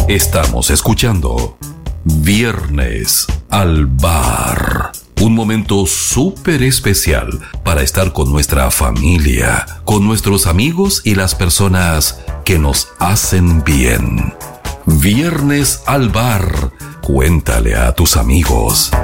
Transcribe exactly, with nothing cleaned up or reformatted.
Estamos escuchando Viernes al Bar. Un momento súper especial para estar con nuestra familia, con nuestros amigos y las personas que nos hacen bien. Viernes al Bar. Cuéntale a tus amigos.